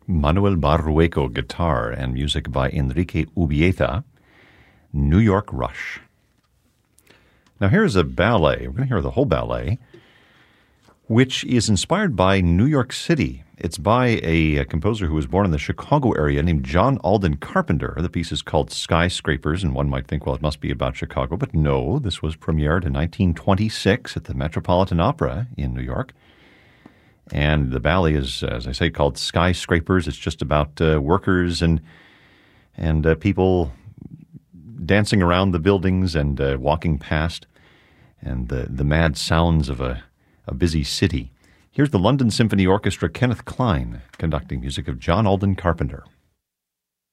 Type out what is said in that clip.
Manuel Barrueco guitar and music by Enrique Ubieta, New York Rush. Now here's a ballet. We're going to hear the whole ballet, which is inspired by New York City. It's by a composer who was born in the Chicago area named John Alden Carpenter. The piece is called Skyscrapers, and one might think, well, it must be about Chicago. But no, this was premiered in 1926 at the Metropolitan Opera in New York. And the ballet is, as I say, called Skyscrapers. It's just about workers and people dancing around the buildings and walking past, and the mad sounds of a busy city. Here's the London Symphony Orchestra, Kenneth Klein, conducting music of John Alden Carpenter.